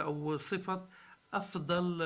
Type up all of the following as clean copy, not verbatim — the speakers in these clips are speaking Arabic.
أو صفة أفضل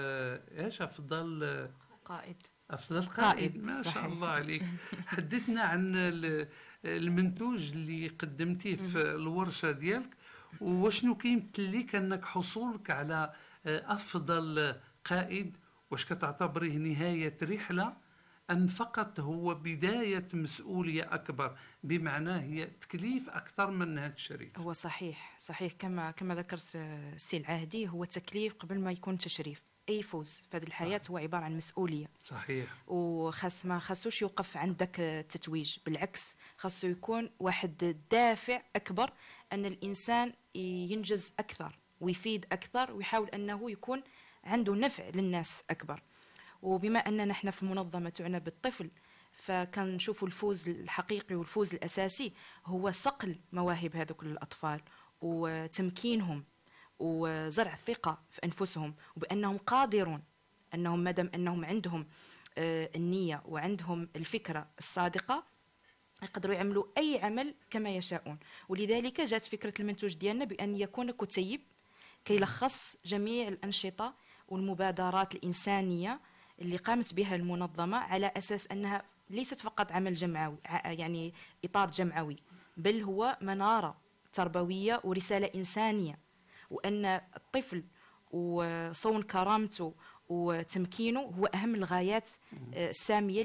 قائد. أفضل قائد، قائد. ما شاء صحيح. الله عليك. حدثنا عن المنتوج اللي قدمتيه في الورشة ديالك، وشنو كيمثل لك أنك حصولك على أفضل قائد؟ واش كتعتبريه نهاية رحلة أم فقط هو بداية مسؤولية أكبر، بمعنى هي تكليف أكثر من هذا الشريف؟ هو صحيح كما ذكرت السي العاهدي، هو تكليف قبل ما يكون تشريف. أي فوز في هذه الحياة هو عبارة عن مسؤولية. صحيح. ما خاصوش يوقف عندك التتويج، بالعكس خاصو يكون واحد الدافع أكبر أن الإنسان ينجز أكثر ويفيد أكثر ويحاول أنه يكون عنده نفع للناس أكبر. وبما أننا نحن في المنظمة تعنى بالطفل، فكان نشوفوا الفوز الحقيقي والفوز الأساسي هو صقل مواهب هذوك الأطفال وتمكينهم وزرع الثقة في أنفسهم وبأنهم قادرون، أنهم مادام أنهم عندهم النية وعندهم الفكرة الصادقة يقدروا يعملوا أي عمل كما يشاءون. ولذلك جاءت فكرة المنتوج ديالنا بأن يكون كتيب كيلخص جميع الأنشطة والمبادرات الإنسانية اللي قامت بها المنظمة، على أساس أنها ليست فقط عمل جمعوي، يعني إطار جمعوي، بل هو منارة تربوية ورسالة إنسانية، وأن الطفل وصون كرامته وتمكينه هو أهم الغايات السامية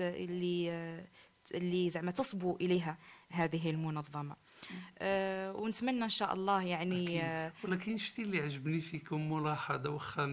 اللي زعما تصبو إليها هذه المنظمة. ونتمنى إن شاء الله يعني ولكن شتي اللي عجبني فيكم ملاحظة، وخا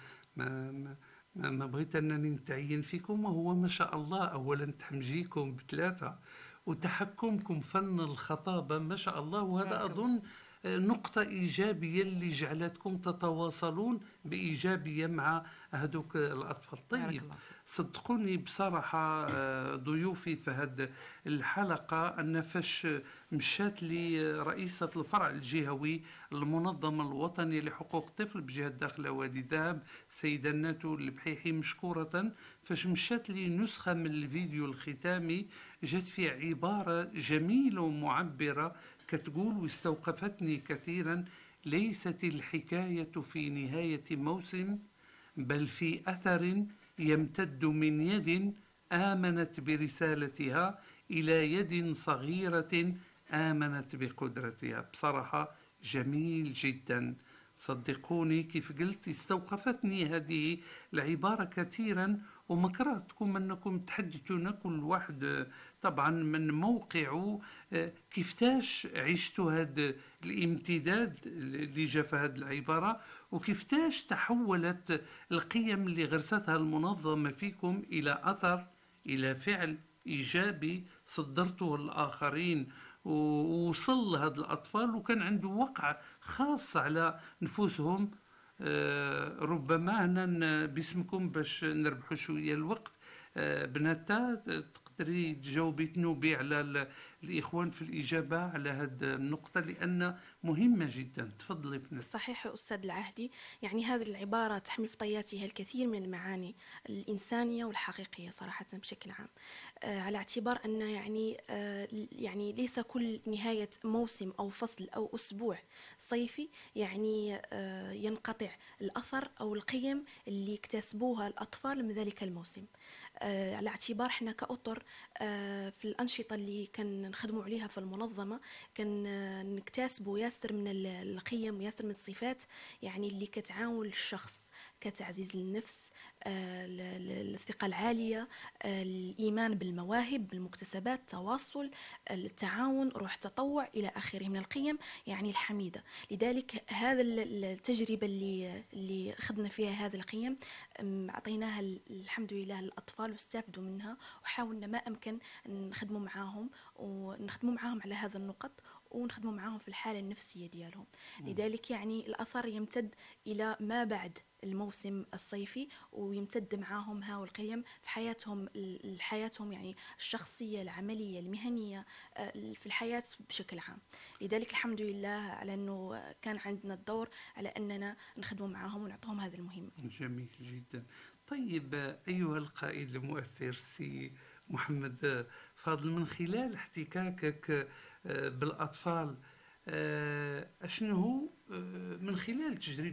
ما بغيت أنني نتعين فيكم، وهو ما شاء الله أولا تحمجيكم بثلاثة وتحكمكم فن الخطابة ما شاء الله، وهذا أظن نقطة إيجابية اللي جعلتكم تتواصلون بإيجابية مع هذوك الأطفال. طيب صدقوني بصراحة ضيوفي في هذه الحلقة أن فاش مشات لي رئيسة الفرع الجهوي المنظمة الوطنية لحقوق الطفل بجهة داخل وادي ذهب سيدة ناتو البحيحي مشكورة، فاش مشات لي نسخة من الفيديو الختامي جات فيه عبارة جميلة ومعبرة كتقول واستوقفتني كثيرا: ليست الحكاية في نهاية موسم، بل في أثر يمتد من يد آمنت برسالتها إلى يد صغيرة آمنت بقدرتها. بصراحة جميل جدا، صدقوني كيف قلت استوقفتني هذه العبارة كثيرا، وما كرهتكم أنكم تحدثون كل واحد طبعا من موقعه كيفتاش عشتوا هذا الامتداد اللي جاء في هذه العبارة، وكيفتاش تحولت القيم اللي غرستها المنظمة فيكم إلى أثر، إلى فعل إيجابي صدرته الآخرين ووصل لهذا الأطفال وكان عنده وقع خاص على نفوسهم. ربما هنا باسمكم باش نربحوا شوية الوقت، بناتا تقدري تجاوبي تنوبي على الإخوان في الإجابة على هذه النقطة لأن مهمة جدا. تفضلي بنات. صحيح أستاذ العهدي، يعني هذه العبارة تحمل في طياتها الكثير من المعاني الإنسانية والحقيقية صراحة بشكل عام، على اعتبار أن يعني ليس كل نهاية موسم أو فصل أو أسبوع صيفي يعني ينقطع الأثر أو القيم اللي اكتسبوها الأطفال من ذلك الموسم. على اعتبار احنا كأطر في الأنشطة اللي كان نخدموا عليها في المنظمة كان نكتسبوا ياسر من القيم وياسر من الصفات يعني اللي كتعاون الشخص كتعزيز النفس، الثقة العالية، الإيمان بالمواهب بالمكتسبات، التواصل، التعاون، روح تطوع إلى آخره من القيم يعني الحميدة. لذلك هذا التجربة اللي خدنا فيها هذه القيم أعطيناها الحمد لله للأطفال واستفادوا منها، وحاولنا ما أمكن نخدموا معاهم على هذا النقط ونخدموا معاهم في الحالة النفسية ديالهم. لذلك يعني الأثر يمتد إلى ما بعد الموسم الصيفي ويمتد معاهم ها القيم في حياتهم يعني الشخصية العملية المهنية في الحياة بشكل عام. لذلك الحمد لله على أنه كان عندنا الدور على أننا نخدموا معاهم ونعطيهم هذا المهمة. جميل جدا. طيب أيها القائد المؤثر سي محمد فاضل، من خلال احتكاكك بالأطفال أشنو من خلال تجربة